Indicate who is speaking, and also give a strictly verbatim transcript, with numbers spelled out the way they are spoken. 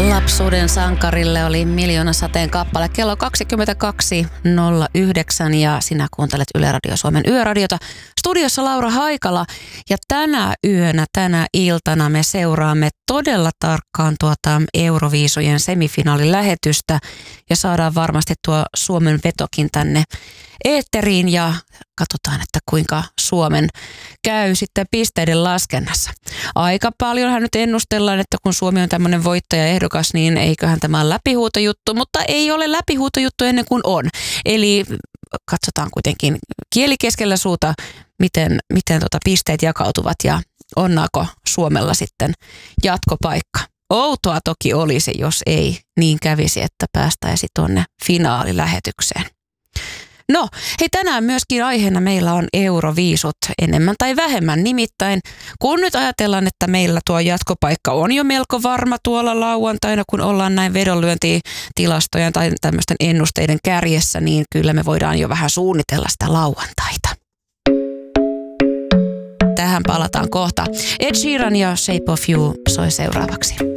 Speaker 1: Lapsuuden sankarille oli Miljoonasateen kappale. Kello kaksikymmentäkaksi nolla yhdeksän ja sinä kuuntelet Yle Radio Suomen yöradiota. Studiossa Laura Haikala ja tänä yönä, tänä iltana me seuraamme todella tarkkaan tuota Euroviisujen semifinaalilähetystä ja saadaan varmasti tuo Suomen vetokin tänne eetteriin ja katsotaan, että kuinka Suomen käy sitten pisteiden laskennassa. Aika paljonhan nyt ennustellaan, että kun Suomi on tämmöinen voittajaehdokas, niin eiköhän tämä ole läpihuutojuttu, mutta ei ole läpihuutojuttu ennen kuin on. Eli katsotaan kuitenkin kieli keskellä suuta, miten, miten tota pisteet jakautuvat ja onnaako Suomella sitten jatkopaikka. Outoa toki olisi, jos ei niin kävisi, että päästäisi tuonne finaalilähetykseen. No, hei tänään myöskin aiheena meillä on Euroviisut enemmän tai vähemmän. Nimittäin kun nyt ajatellaan, että meillä tuo jatkopaikka on jo melko varma tuolla lauantaina, kun ollaan näin vedonlyöntitilastojen tai tämmöisten ennusteiden kärjessä, niin kyllä me voidaan jo vähän suunnitella sitä lauantaita. Tähän palataan kohta. Ed Sheeran ja Shape of You soi seuraavaksi.